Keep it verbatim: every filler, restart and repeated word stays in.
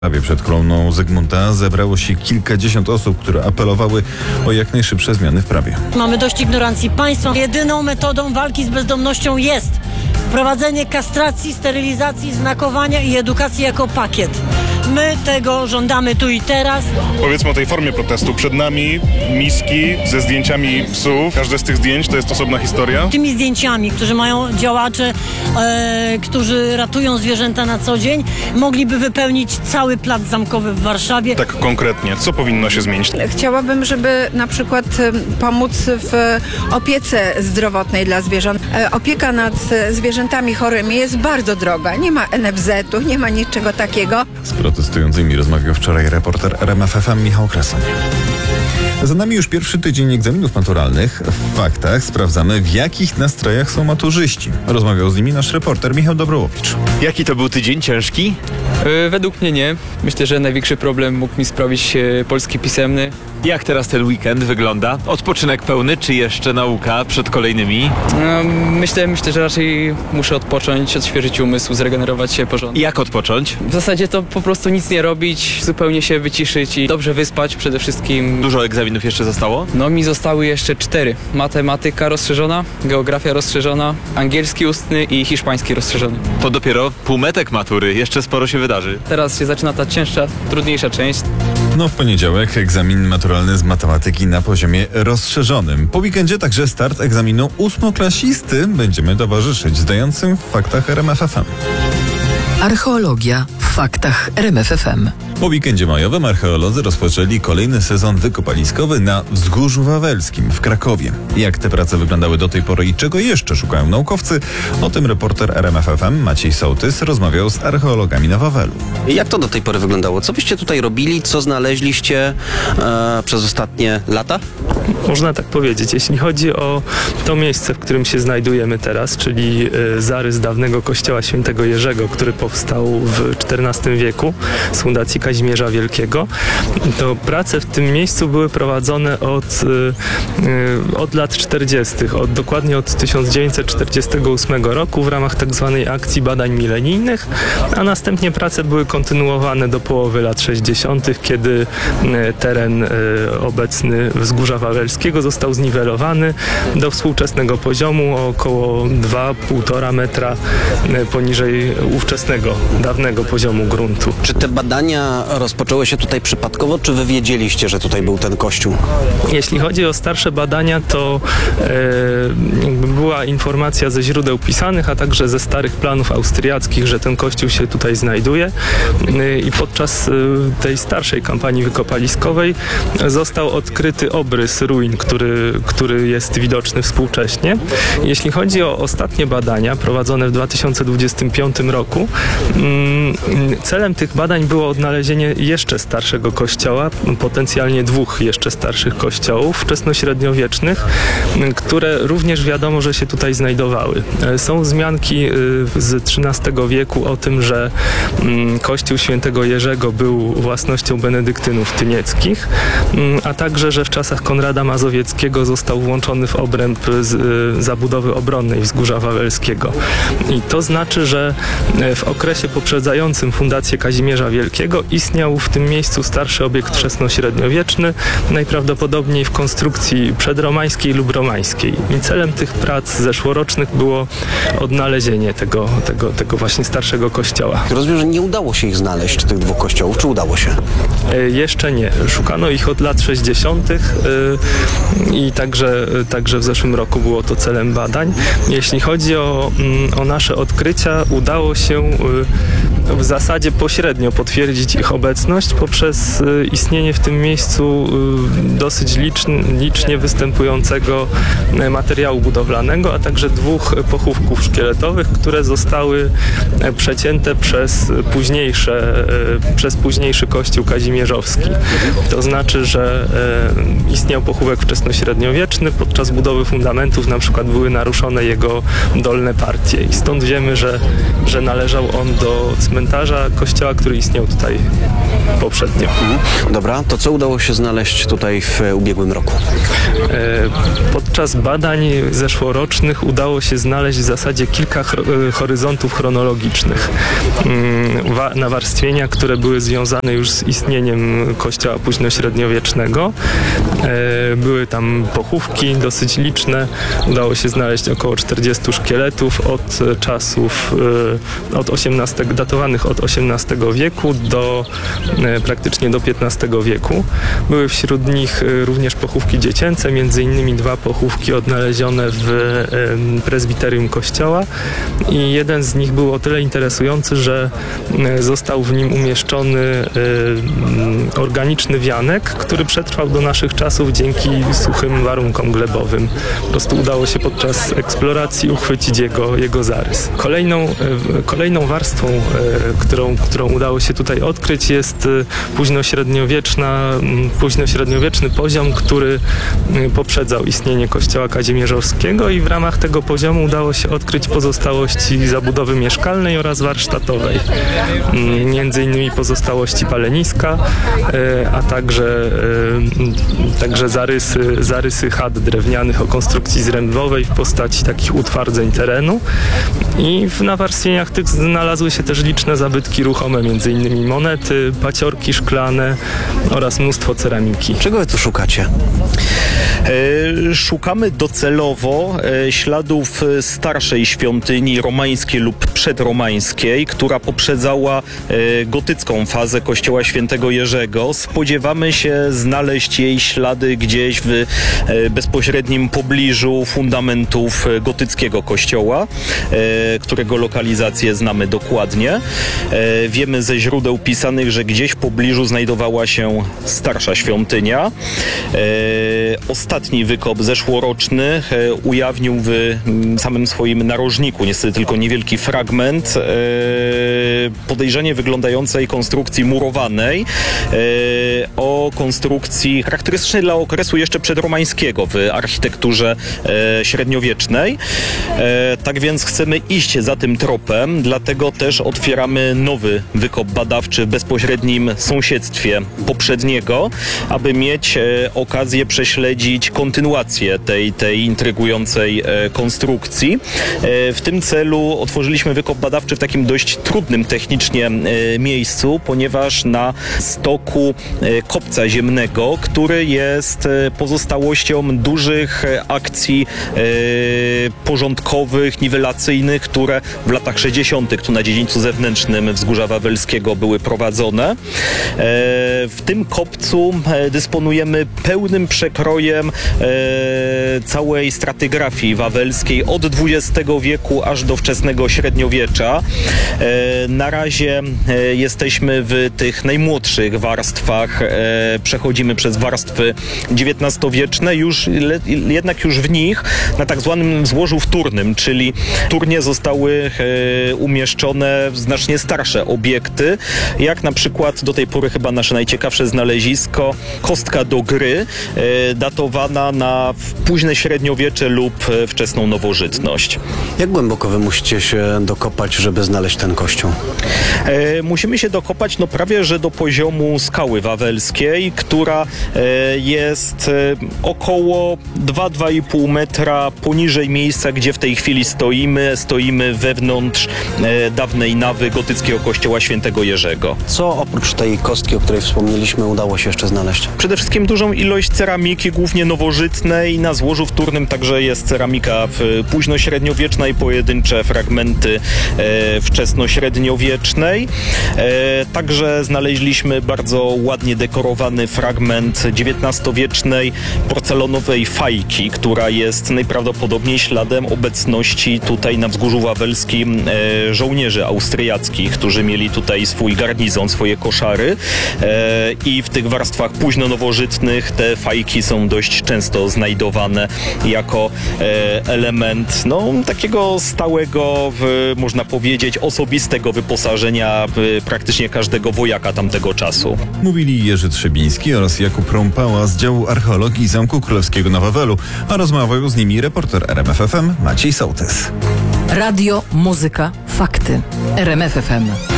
W przed kolumną Zygmunta zebrało się kilkadziesiąt osób, które apelowały o jak najszybsze zmiany w prawie. Mamy dość ignorancji państwa. Jedyną metodą walki z bezdomnością jest wprowadzenie kastracji, sterylizacji, znakowania i edukacji jako pakiet. My tego żądamy tu i teraz. Powiedzmy o tej formie protestu. Przed nami miski ze zdjęciami psów. Każde z tych zdjęć to jest osobna historia. Tymi zdjęciami, którzy mają działacze, e, którzy ratują zwierzęta na co dzień, mogliby wypełnić cały plac zamkowy w Warszawie. Tak konkretnie, co powinno się zmienić? Chciałabym, żeby na przykład pomóc w opiece zdrowotnej dla zwierząt. Opieka nad zwierzętami chorymi jest bardzo droga. Nie ma en ef zetu, nie ma niczego takiego. Z protestującymi rozmawiał wczoraj reporter R M F F M Michał Krasoń. Za nami już pierwszy tydzień egzaminów maturalnych. W faktach sprawdzamy, w jakich nastrojach są maturzyści. Rozmawiał z nimi nasz reporter Michał Dobrołowicz. Jaki to był tydzień? Ciężki? Yy, według mnie nie. Myślę, że największy problem mógł mi sprawić yy, polski pisemny. Jak teraz ten weekend wygląda? Odpoczynek pełny, czy jeszcze nauka przed kolejnymi? Yy, myślę, myślę, że raczej muszę odpocząć, odświeżyć umysł, zregenerować się porządnie. Jak odpocząć? W zasadzie to po prostu nic nie robić, zupełnie się wyciszyć i dobrze wyspać przede wszystkim. Dużo egzaminów jeszcze zostało? No mi zostały jeszcze cztery. Matematyka rozszerzona, geografia rozszerzona, angielski ustny i hiszpański rozszerzony. To dopiero półmetek matury, jeszcze sporo się wydarzy. Teraz się zaczyna ta cięższa, trudniejsza część. No w poniedziałek egzamin maturalny z matematyki na poziomie rozszerzonym. Po weekendzie także start egzaminu ósmoklasisty. Będziemy towarzyszyć zdającym w faktach R M F F M. Archeologia w faktach R M F F M. Po weekendzie majowym archeolodzy rozpoczęli kolejny sezon wykopaliskowy na Wzgórzu Wawelskim w Krakowie. Jak te prace wyglądały do tej pory i czego jeszcze szukają naukowcy? O tym reporter R M F F M Maciej Sołtys rozmawiał z archeologami na Wawelu. Jak to do tej pory wyglądało? Co byście tutaj robili? Co znaleźliście e, przez ostatnie lata? Można tak powiedzieć. Jeśli chodzi o to miejsce, w którym się znajdujemy teraz, czyli y, zarys dawnego kościoła świętego Jerzego, który powstał w czternastym wieku z Fundacji Kazimierza Wielkiego, to prace w tym miejscu były prowadzone od, y, y, od lat czterdziestych, od, dokładnie od tysiąc dziewięćset czterdziestego ósmego roku w ramach tak zwanej akcji badań milenijnych, a następnie prace były kontynuowane do połowy lat sześćdziesiątych, kiedy y, teren y, obecny Wzgórza Wawelskiego został zniwelowany do współczesnego poziomu o około dwa do półtora metra poniżej ówczesnego, dawnego poziomu gruntu. Czy te badania rozpoczęły się tutaj przypadkowo, czy wy wiedzieliście, że tutaj był ten kościół? Jeśli chodzi o starsze badania, to e, jakby była informacja ze źródeł pisanych, a także ze starych planów austriackich, że ten kościół się tutaj znajduje e, i podczas e, tej starszej kampanii wykopaliskowej został odkryty obrys ruin, który, który jest widoczny współcześnie. Jeśli chodzi o ostatnie badania prowadzone w dwa tysiące dwudziestym piątym roku, celem tych badań było odnalezienie jeszcze starszego kościoła, potencjalnie dwóch jeszcze starszych kościołów wczesnośredniowiecznych, które również wiadomo, że się tutaj znajdowały. Są wzmianki z trzynastego wieku o tym, że kościół świętego Jerzego był własnością benedyktynów tynieckich, a także, że w czasach Konrada Mazowieckiego został włączony w obręb z zabudowy obronnej Wzgórza Wawelskiego. I to znaczy, że w okresie poprzedzającym fundację Kazimierza Wielkiego istniał w tym miejscu starszy obiekt wczesnośredniowieczny, najprawdopodobniej w konstrukcji przedromańskiej lub romańskiej. I celem tych prac zeszłorocznych było odnalezienie tego, tego, tego właśnie starszego kościoła. Rozumiem, że nie udało się ich znaleźć, tych dwóch kościołów, czy udało się? E, jeszcze nie. Szukano ich od lat sześćdziesiątych e, i także, także w zeszłym roku było to celem badań. Jeśli chodzi o, o nasze odkrycia, udało się e, w zasadzie pośrednio potwierdzić ich obecność poprzez istnienie w tym miejscu dosyć liczn, licznie występującego materiału budowlanego, a także dwóch pochówków szkieletowych, które zostały przecięte przez późniejsze, przez późniejszy kościół kazimierzowski. To znaczy, że istniał pochówek wczesnośredniowieczny, podczas budowy fundamentów na przykład były naruszone jego dolne partie i stąd wiemy, że, że należał on do cmentarza cmentarza kościoła, który istniał tutaj poprzednio. Mhm. Dobra, to co udało się znaleźć tutaj w ubiegłym roku? E, Podczas badań zeszłorocznych udało się znaleźć w zasadzie kilka chro- horyzontów chronologicznych. Mm, wa- nawarstwienia, które były związane już z istnieniem kościoła późnośredniowiecznego. E, były tam pochówki dosyć liczne. Udało się znaleźć około czterdziestu szkieletów od czasów e, od osiemnastego, datowanych od osiemnastego wieku do e, praktycznie do piętnastego wieku. Były wśród nich e, również pochówki dziecięce, między innymi dwa pochówki odnalezione w e, prezbiterium kościoła i jeden z nich był o tyle interesujący, że e, został w nim umieszczony e, organiczny wianek, który przetrwał do naszych czasów dzięki suchym warunkom glebowym. Po prostu udało się podczas eksploracji uchwycić jego, jego zarys. Kolejną, e, kolejną warstwą, e, którą, którą udało się tutaj odkryć, jest e, późnośredniowieczna, późnośredniowieczny poziom, który e, poprzedzał istnienie kościoła kazimierzowskiego i w ramach tego poziomu udało się odkryć pozostałości zabudowy mieszkalnej oraz warsztatowej. Między innymi pozostałości paleniska, a także, także zarysy, zarysy chat drewnianych o konstrukcji zrębowej w postaci takich utwardzeń terenu. I w nawarstwieniach tych znalazły się też liczne zabytki ruchome, między innymi monety, paciorki szklane oraz mnóstwo ceramiki. Czego wy tu szukacie? E, szukamy docelowo e, śladów starszej świątyni romańskiej lub przedromańskiej, która poprzedzała e, gotycką fazę kościoła świętego Jerzego. Spodziewamy się znaleźć jej ślady gdzieś w e, bezpośrednim pobliżu fundamentów gotyckiego kościoła, e, którego lokalizację znamy dokładnie. E, wiemy ze źródeł pisanych, że gdzieś w pobliżu znajdowała się starsza świątynia. E, Ostatni wykop zeszłoroczny e, ujawnił w m, samym swoim narożniku niestety tylko niewielki fragment e, podejrzanie wyglądającej konstrukcji murowanej e, o konstrukcji charakterystycznej dla okresu jeszcze przedromańskiego w architekturze e, średniowiecznej. E, tak więc chcemy iść za tym tropem, dlatego też otwieramy nowy wykop badawczy w bezpośrednim sąsiedztwie poprzedniego, aby mieć e, okazję prześledzić kontynuację tej, tej intrygującej e, konstrukcji. E, w tym celu otworzyliśmy wykop badawczy w takim dość trudnym technicznie e, miejscu, ponieważ na stoku e, kopca ziemnego, który jest e, pozostałością dużych e, akcji e, porządkowych, niwelacyjnych, które w latach sześćdziesiątych tu na dziedzińcu zewnętrznym Wzgórza Wawelskiego były prowadzone. E, w tym kopcu e, dysponujemy pełnym przekrojem e, całej stratygrafii wawelskiej od dwudziestego wieku aż do wczesnego średniowiecza. E, na razie e, jesteśmy w tych najmłodszych warstwach, e, przechodzimy przez warstwy dziewiętnastowieczne, już, le, jednak już w nich na tak zwanym złożu wtórnym, czyli wtórnie zostały e, umieszczone znacznie starsze obiekty, jak na przykład do tej pory chyba nasze najciekawsze znalezisko, kostka do gry, e, datowana na późne średniowiecze lub wczesną nowożytność. Jak głęboko wy musicie się dokopać, żeby znaleźć ten kościół? E, musimy się dokopać no prawie, że do poziomu skały wawelskiej, która e, jest e, około dwa do dwóch i pół metra poniżej miejsca, gdzie w tej chwili stoimy. Stoimy wewnątrz e, dawnej nawy gotyckiego kościoła świętego Jerzego. Co oprócz tej kostki, o której wspomnieliśmy, udało się jeszcze znaleźć? Przede wszystkim dużą ilość ceramiki, głównie nowożytnej. Na złożu wtórnym także jest ceramika późnośredniowieczna i pojedyncze fragmenty e, wczesnośredniowiecznej. E, także znaleźliśmy bardzo ładnie dekorowany fragment dziewiętnastowiecznej porcelanowej fajki, która jest najprawdopodobniej śladem obecności tutaj na Wzgórzu Wawelskim e, żołnierzy austriackich, którzy mieli tutaj swój garnizon, swoje koszary e, i w tych warstwach późno-nowożytnych te fajki są dość często znajdowane jako e, element no, takiego stałego, w, można powiedzieć, osobistego wyposażenia w praktycznie każdego wojaka tamtego czasu. Mówili Jerzy Trzebiński oraz Jakub Rąpała z działu archeologii Zamku Królewskiego na Wawelu, a rozmawiał z nimi reporter R M F F M Maciej Sołtys. Radio, muzyka, fakty. R M F F M.